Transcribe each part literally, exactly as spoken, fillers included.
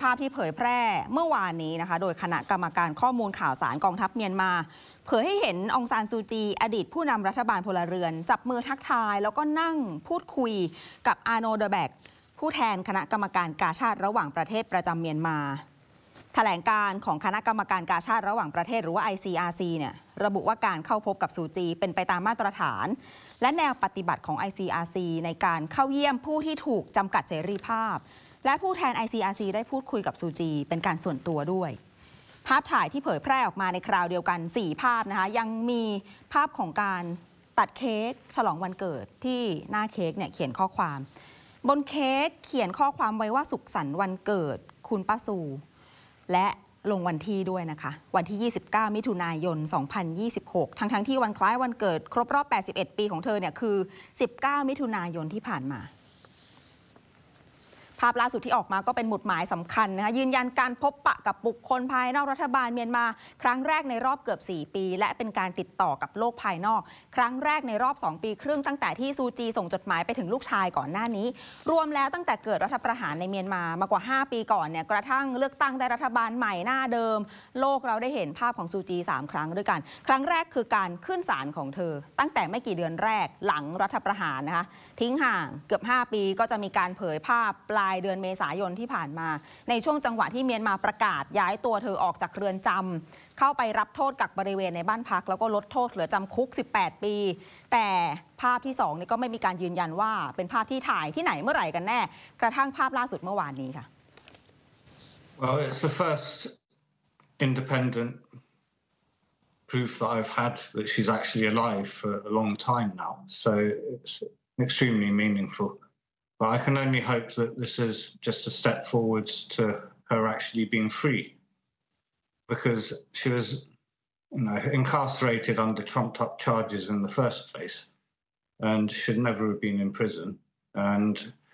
าพที่เผยแพร่เมื่อวานนี้นะคะโดยคณะกรรมการข้อมูลข่าวสารกองทัพเมียนมาเผยให้เห็นองซานซูจีอดีตผู้นำรัฐบาลพลเรือนจับมือทักทายแล้วก็นั่งพูดคุยกับอาโนเดแบกผู้แทนคณะกรรมการกาชาติระหว่างประเทศประจำเมียนมาแถลงการของคณะกรรมการกาชาติระหว่างประเทศหรือว่า ไอ ซี อาร์ ซี เนี่ยระบุว่าการเข้าพบกับซูจีเป็นไปตามมาตรฐานและแนวปฏิบัติของ ไอ ซี อาร์ ซี ในการเข้าเยี่ยมผู้ที่ถูกจำกัดเสรีภาพและผู้แทน ไอ ซี อาร์ ซี ได้พูดคุยกับซูจีเป็นการส่วนตัวด้วยภาพถ่ายที่เผยแพร่ออกมาในคราวเดียวกันสี่ภาพนะคะยังมีภาพของการตัดเค้กฉลองวันเกิดที่หน้าเค้กเนี่ยเขียนข้อความบนเค้กเขียนข้อความไว้ว่าสุขสันต์วันเกิดคุณป้าซูและลงวันที่ด้วยนะคะวันที่ยี่สิบเก้ามิถุนายนสองพันยี่สิบหกทั้งทั้งที่วันคล้ายวันเกิดครบรอบแปดสิบเอ็ดปีของเธอเนี่ยคือสิบเก้ามิถุนายนที่ผ่านมาภาพล่าสุดที่ออกมาก็เป็นหมุดหมายสำคัญนะคะยืนยันการพบปะกับบุคคลภายนอกรัฐบาลเมียนมาครั้งแรกในรอบเกือบสี่ปีและเป็นการติดต่อกับโลกภายนอกครั้งแรกในรอบสองปีครึ่งตั้งแต่ที่ซูจีส่งจดหมายไปถึงลูกชายก่อนหน้านี้รวมแล้วตั้งแต่เกิดรัฐประหารในเมียนมามากว่าห้าปีก่อนเนี่ยกระทั่งเลือกตั้งได้รัฐบาลใหม่หน้าเดิมโลกเราได้เห็นภาพของซูจีสามครั้งด้วยกันครั้งแรกคือการขึ้นศาลของเธอตั้งแต่ไม่กี่เดือนแรกหลังรัฐประหารนะคะทิ้งห่างเกือบห้าปีก็จะมีการเผยภาพปลายเดือนเมษายนที่ผ่านมาในช่วงจังหวะที่เมียนมาประกาศย้ายตัวเธอออกจากเรือนจำเข้าไปรับโทษกักบริเวณในบ้านพักแล้วก็ลดโทษเหลือจำคุกสิบแปดปีแต่ภาพที่สองนี่ก็ไม่มีการยืนยันว่าเป็นภาพที่ถ่ายที่ไหนเมื่อไหร่กันแน่กระทั่งภาพล่าสุดเมื่อวานนี้ค่ะ Well, it's the first independent proof that I've had that she's actually alive for a long time now, so it's extremely meaningful.But I can only hope that this is just a step forwards to her actually being free, because she was, you know, incarcerated under trumped-up charges in the first place, and should never have been in prison. And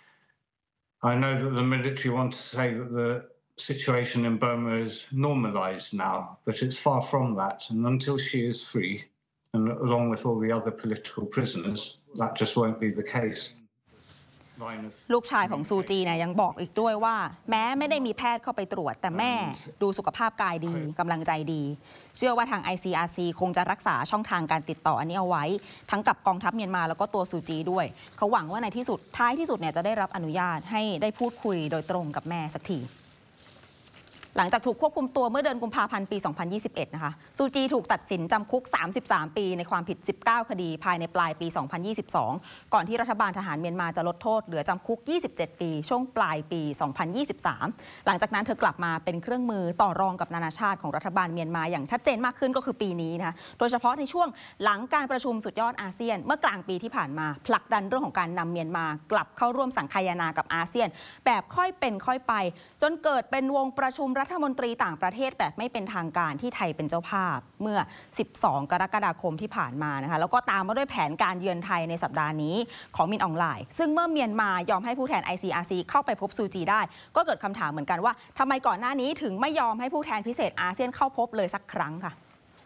I know that the military want to say that the situation in Burma is normalized now, but it's far from that. And until she is free, and along with all the other political prisoners, that just won't be the case. ลูกชายของซูจีเนี่ยยังบอกอีกด้วยว่าแม้ไม่ได้มีแพทย์เข้าไปตรวจแต่แม่ดูสุขภาพกายดีกำลังใจดีเชื่อว่าทาง ไอ ซี อาร์ ซี คงจะรักษาช่องทางการติดต่ออันนี้เอาไว้ทั้งกับกองทัพเมียนมาแล้วก็ตัวซูจีด้วยเขาหวังว่าในที่สุดท้ายที่สุดเนี่ยจะได้รับอนุญาตให้ได้พูดคุยโดยตรงกับแม่สักทีหลังจากถูกควบคุมตัวเมื่อเดือนกุมภาพันธ์ปีสองพันยี่สิบเอ็ดนะคะซูจีถูกตัดสินจำคุกสามสิบสามปีในความผิดสิบเก้าคดีภายในปลายปีสองพันยี่สิบสองก่อนที่รัฐบาลทหารเมียนมาจะลดโทษเหลือจำคุกยี่สิบเจ็ดปีช่วงปลายปีสองพันยี่สิบสามหลังจากนั้นเธอกลับมาเป็นเครื่องมือต่อรองกับนานาชาติของรัฐบาลเมียนมาอย่างชัดเจนมากขึ้นก็คือปีนี้นะคะโดยเฉพาะในช่วงหลังการประชุมสุดยอดอาเซียนเมื่อกลางปีที่ผ่านมาผลักดันเรื่องของการนำเมียนมากลับเข้าร่วมสังคายนากับอาเซียนแบบค่อยเป็นค่อยไปจนเกิดเป็นวงประชุมรัฐมนตรีต่างประเทศแบบไม่เป็นทางการที่ไทยเป็นเจ้าภาพเมื่อสิบสองกรกฎาคมที่ผ่านมานะคะแล้วก็ตามมาด้วยแผนการเยือนไทยในสัปดาห์นี้ของมินอองไลน์ซึ่งเมื่อเมียนมายอมให้ผู้แทน ไอ ซี อาร์ ซี เข้าไปพบซูจีได้ก็เกิดคำถามเหมือนกันว่าทำไมก่อนหน้านี้ถึงไม่ยอมให้ผู้แทนพิเศษอาเซียนเข้าพบเลยสักครั้งค่ะ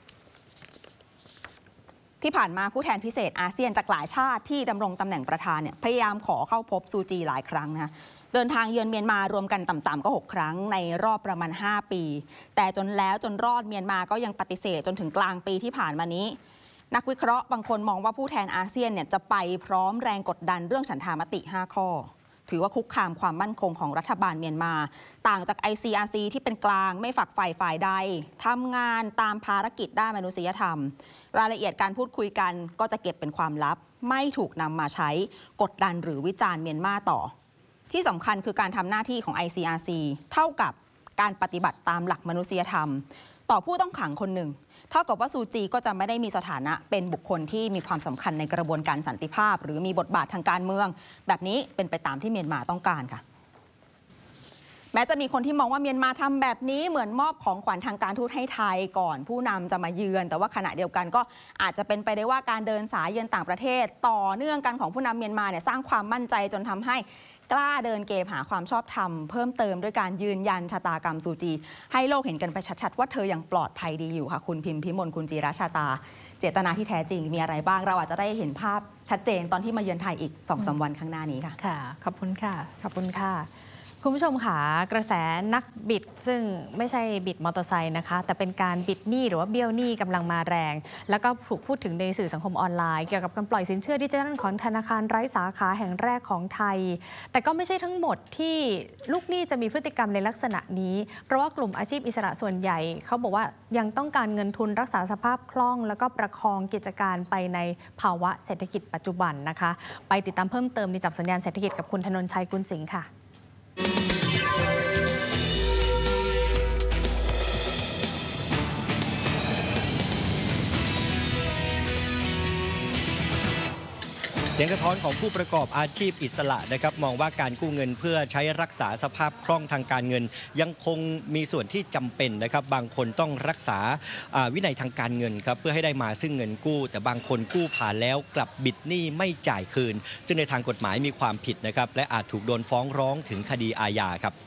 ที่ผ่านมาผู้แทนพิเศษอาเซียนจากหลายชาติที่ดำรงตำแหน่งประธานเนี่ยพยายามขอเข้าพบซูจีหลายครั้งนะคะเดินทางเยือนเมียนมารวมกันต่ำๆก็หกครั้งในรอบประมาณห้าปีแต่จนแล้วจนรอดเมียนมาก็ยังปฏิเสธจนถึงกลางปีที่ผ่านมานี้นักวิเคราะห์บางคนมองว่าผู้แทนอาเซียนเนี่ยจะไปพร้อมแรงกดดันเรื่องฉันทามติห้าข้อถือว่าคุกคามความมั่นคงของรัฐบาลเมียนมาต่างจาก ไอ ซี อาร์ ซี ที่เป็นกลางไม่ฝักใฝ่ฝ่ายใดทำงานตามภารกิจด้านมนุษยธรรมรายละเอียดการพูดคุยกันก็จะเก็บเป็นความลับไม่ถูกนำมาใช้กดดันหรือวิจารณ์เมียนมาต่อที่สำคัญคือการทำหน้าที่ของ ไอ ซี อาร์ ซี เท่ากับการปฏิบัติตามหลักมนุษยธรรมต่อผู้ต้องขังคนหนึ่งเท่ากับว่าซูจีก็จะไม่ได้มีสถานะเป็นบุคคลที่มีความสำคัญในกระบวนการสันติภาพหรือมีบทบาททางการเมืองแบบนี้เป็นไปตามที่เมียนมาต้องการค่ะแม้จะมีคนที่มองว่าเมียนมาทำแบบนี้เหมือนมอบของขวัญทางการทูตให้ไทยก่อนผู้นำจะมาเยือนแต่ว่าขณะเดียวกันก็อาจจะเป็นไปได้ว่าการเดินสายเยือนต่างประเทศต่อเนื่องกันของผู้นำเมียนมาเนี่ยสร้างความมั่นใจจนทำให้กล้าเดินเกมหาความชอบธรรมเพิ่มเติมด้วยการยืนยันชะตากรรมซูจีให้โลกเห็นกันไปชัดๆว่าเธอยังปลอดภัยดีอยู่ค่ะคุณพิมพิมลคุณจีราชาตาเจตนาที่แท้จริงมีอะไรบ้างเราอาจจะได้เห็นภาพชัดเจนตอนที่มาเยือนไทยอีก สองถึงสาม วันข้างหน้านี้ค่ะค่ะขอบคุณค่ะขอบคุณค่ะคุณผู้ชมค่ะกระแสนักบิดซึ่งไม่ใช่บิดมอเตอร์ไซค์นะคะแต่เป็นการบิดหนี้หรือว่าเบี้ยวหนี้กำลังมาแรงแล้วก็ถูกพูดถึงในสื่อสังคมออนไลน์เกี่ยวกับการปล่อยสินเชื่อดิจิทัลของธนาคารไร้สาขาแห่งแรกของไทยแต่ก็ไม่ใช่ทั้งหมดที่ลูกหนี้จะมีพฤติกรรมในลักษณะนี้เพราะว่ากลุ่มอาชีพอิสระส่วนใหญ่เขาบอกว่ายังต้องการเงินทุนรักษาสภาพคล่องแล้วก็ประคองกิจการไปในภาวะเศรษฐกิจปัจจุบันนะคะไปติดตามเพิ่มเติมในจับสัญญาณเศรษฐกิจกับคุณธนนท์ชัยกุลสิงห์ค่ะเสียงสะท้อนของผู้ประกอบอาชีพอิสระนะครับมองว่าการกู้เงินเพื่อใช้รักษาสภาพคล่องทางการเงินยังคงมีส่วนที่จำเป็นนะครับบางคนต้องรักษาวินัยทางการเงินครับเพื่อให้ได้มาซึ่งเงินกู้แต่บางคนกู้ผ่านแล้วกลับบิดหนี้ไม่จ่ายคืนซึ่งในทางกฎหมายมีความผิดนะครับและอาจถูกโดนฟ้องร้องถึงคดีอาญาครับ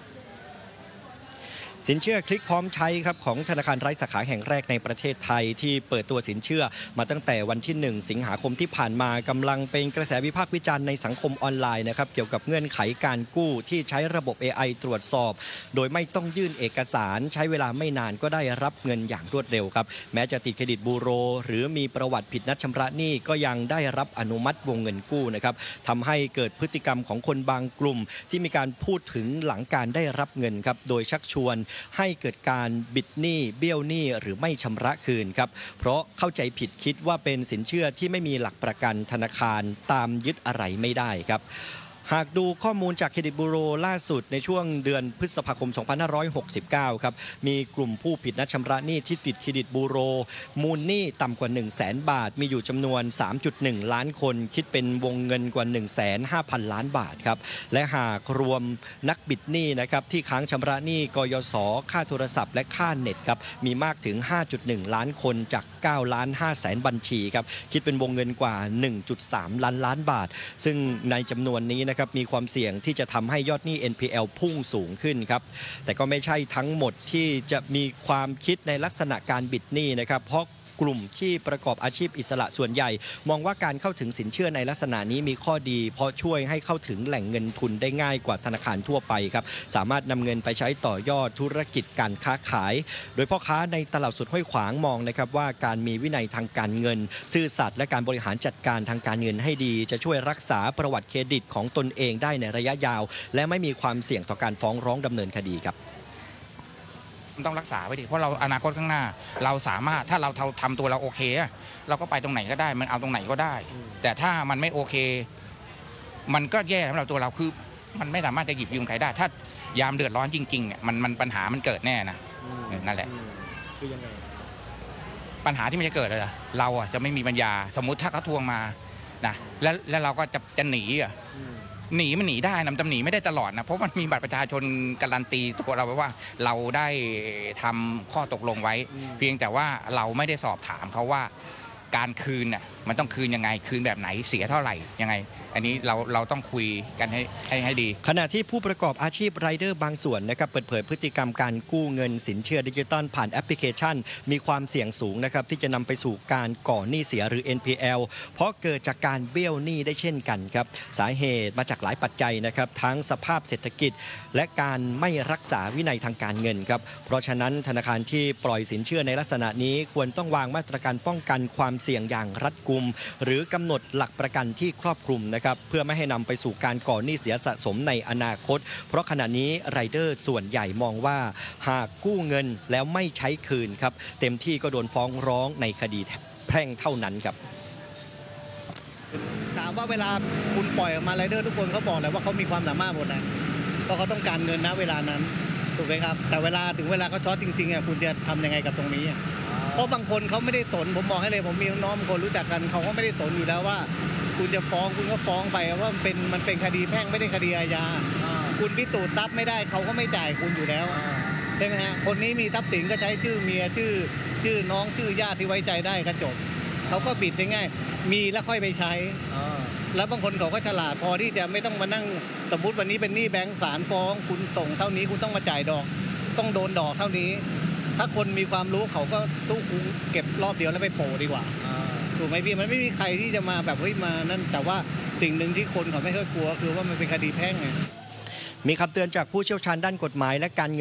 สินเชื่อคลิกพร้อมใช้ครับของธนาคารไร้สาขาแห่งแรกในประเทศไทยที่เปิดตัวสินเชื่อมาตั้งแต่วันที่หนึ่งสิงหาคมที่ผ่านมากำลังเป็นกระแสวิพากษ์วิจารณ์ในสังคมออนไลน์นะครับเกี่ยวกับเงื่อนไขการกู้ที่ใช้ระบบ เอ ไอ ตรวจสอบโดยไม่ต้องยื่นเอกสารใช้เวลาไม่นานก็ได้รับเงินอย่างรวดเร็วครับแม้จะติดเครดิตบูโรหรือมีประวัติผิดนัดชำระหนี้ก็ยังได้รับอนุมัติวงเงินกู้นะครับทำให้เกิดพฤติกรรมของคนบางกลุ่มที่มีการพูดถึงหลังการได้รับเงินครับโดยชักชวนให้เกิดการบิดหนี้เบี้ยวหนี้หรือไม่ชำระคืนครับเพราะเข้าใจผิดคิดว่าเป็นสินเชื่อที่ไม่มีหลักประกันธนาคารตามยึดอะไรไม่ได้ครับหากดูข้อมูลจากเครดิตบูโรล่าสุดในช่วงเดือนพฤษภาคมสองพันห้าร้อยหกสิบเก้าครับมีกลุ่มผู้ผิดนัดชำระหนี้ที่ติดเครดิตบูโรมูลหนี้ต่ำกว่า หนึ่งแสน บาทมีอยู่จำนวน สามจุดหนึ่ง ล้านคนคิดเป็นวงเงินกว่า หนึ่งแสนห้าพัน ล้านบาทครับและหากรวมนักบิดหนี้นะครับที่ค้างชำระหนี้กยศค่าโทรศัพท์และค่าเน็ตครับมีมากถึง ห้าจุดหนึ่ง ล้านคนจากเก้าล้านห้าแสนบัญชีครับคิดเป็นวงเงินกว่า หนึ่งจุดสาม ล้านล้านบาทซึ่งในจำนวนนี้นะครับมีความเสี่ยงที่จะทำให้ยอดหนี้ เอ็น พี แอล พุ่งสูงขึ้นครับแต่ก็ไม่ใช่ทั้งหมดที่จะมีความคิดในลักษณะการบิดหนี้นะครับเพราะกลุ่มที่ประกอบอาชีพอิสระส่วนใหญ่มองว่าการเข้าถึงสินเชื่อในลักษณะนี้มีข้อดีเพราะช่วยให้เข้าถึงแหล่งเงินทุนได้ง่ายกว่าธนาคารทั่วไปครับสามารถนำเงินไปใช้ต่อยอดธุรกิจการค้าขายโดยพ่อค้าในตลาดสดห้วยขวางมองนะครับว่าการมีวินัยทางการเงินซื่อสัตย์และการบริหารจัดการทางการเงินให้ดีจะช่วยรักษาประวัติเครดิตของตนเองได้ในระยะยาวและไม่มีความเสี่ยงต่อการฟ้องร้องดำเนินคดีครับต้องรักษาไว้ดิเพราะเราอนาคตข้างหน้าเราสามารถถ้าเราทำตัวเราโอเคเราก็ไปตรงไหนก็ได้มันเอาตรงไหนก็ได้แต่ถ้ามันไม่โอเคมันก็แย่สำหรับตัวเราคือมันไม่สามารถจะหยิบยืมใครได้ถ้ายามเดือดร้อนจริงๆเนี่ยมันมันปัญหามันเกิดแน่นะนั่นแหละคือยังไงปัญหาที่มันจะเกิดเลยเราอ่ะจะไม่มีปัญญาสมมุติถ้าเขาทวงมานะแล้วแล้วเราก็จะจะหนีอ่ะหนีมันหนีได้นะจำหนีไม่ได้ตลอดนะเพราะมันมีบัตรประชาชนการันตีตัวเราไว้ว่าเราได้ทำข้อตกลงไว้เพียงแต่ว่าเราไม่ได้สอบถามเขาว่าการคืนน่ะมันต้องคืนยังไงคืนแบบไหนเสียเท่าไหร่ยังไงอันนี้เราเราต้องคุยกันให้ให้ให้ดีขณะที่ผู้ประกอบอาชีพไรเดอร์บางส่วนนะครับเปิดเผยพฤติกรรมการกู้เงินสินเชื่อดิจิตอลผ่านแอปพลิเคชันมีความเสี่ยงสูงนะครับที่จะนำไปสู่การก่อหนี้เสียหรือ เอ็น พี แอล เพราะเกิดจากการเบี้ยวหนี้ได้เช่นกันครับสาเหตุมาจากหลายปัจจัยนะครับทั้งสภาพเศรษฐกิจและการไม่รักษาวินัยทางการเงินครับเพราะฉะนั้นธนาคารที่ปล่อยสินเชื่อในลักษณะนี้ควรต้องวางมาตรการป้องกันความเสี่ยงอย่างรัดกุมหรือกำหนดหลักประกันที่ครอบคลุมนะครับเพื่อไม่ให้นำไปสู่การก่อหนี้เสียสะสมในอนาคตเพราะขณะนี้ไรเดอร์ส่วนใหญ่มองว่าหากกู้เงินแล้วไม่ใช้คืนครับเต็มที่ก็โดนฟ้องร้องในคดีแพ่งเท่านั้นครับถามว่าเวลาคุณปล่อยออกมาไรเดอร์ทุกคนเขาบอกเลยว่าเขามีความสามารถหมดนะเพราะเขาต้องการเงินนะเวลานั้นถูกไหมครับแต่เวลาถึงเวลาเขาช็อตจริงๆอ่ะคุณจะทำยังไงกับตรงนี้เพราะบางคนเขาไม่ได้สนผมบอกให้เลยผมมีน้องคนรู้จักกันเขาก็ไม่ได้สนอยู่แล้วว่าคุณจะฟ้องคุณก็ฟ้องไปว่ามันเป็นมันเป็นคดีแพ่งไม่ได้คดีอาญาคุณพิสูจน์ทรัพย์ไม่ได้เขาก็ไม่จ่ายคุณอยู่แล้วใช่ไหมฮะคนนี้มีทรัพย์สินก็ใช้ชื่อเมียชื่อชื่อน้องชื่อญาติที่ไว้ใจได้ก็จบเขาก็บิดง่ายๆมีแล้วค่อยไปใช้แล้วบางคนเขาก็ฉลาดพอที่จะไม่ต้องมานั่งสมมติวันนี้เป็นหนี้แบงก์ศาลฟ้องคุณส่งเท่านี้คุณต้องมาจ่ายดอกต้องโดนดอกเท่านี้ถ้าคนมีความรู้เขาก็ตู้กูเก็บรอบเดียวแล้วไปโปะดีกว่าถูกไหมพี่มันไม่มีใครที่จะมาแบบเฮ้ยมานั่นแต่ว่าสิ่งหนึ่งที่คนเขาไม่ค่อยกลัวคือว่ามันเป็นคดีแพ่งไงมีคำเตือนจากผู้เชี่ยวชาญด้านกฎหมายและการเงิน